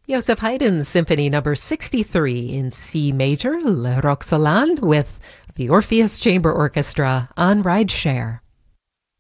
Joseph Haydn's Symphony Number 63 in C major, Le Roxolane, with the Orpheus Chamber Orchestra on Rideshare.